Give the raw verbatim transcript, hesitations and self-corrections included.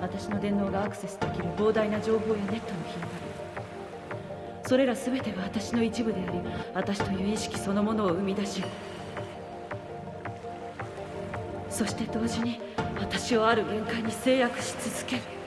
私の電脳がアクセスできる膨大な情報やネットの広がり、それら全てが私の一部であり、私という意識そのものを生み出し、そして同時に私をある限界に制約し続ける。